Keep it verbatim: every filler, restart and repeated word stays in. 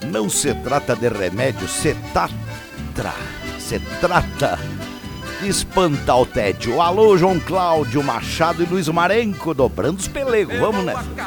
Não se trata de remédio, se tatra, se trata de espantar o tédio. Alô, João Cláudio Machado e Luiz Marenco, dobrando os pelegos, vamos nessa.